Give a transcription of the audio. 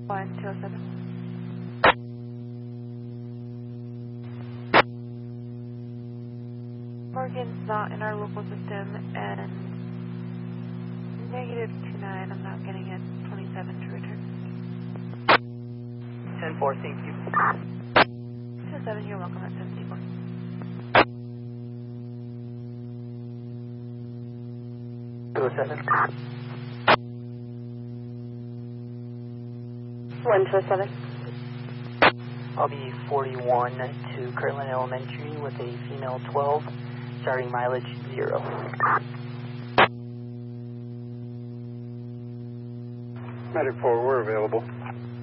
1207. Morgan's not in our local system, and -29, I'm not getting it. 27 to return. 10-4, thank you. 207, you're welcome at 74. Seven. 127. I'll be 41 to Kirtland Elementary with a female 12, starting mileage 0. Medic 4, we're available.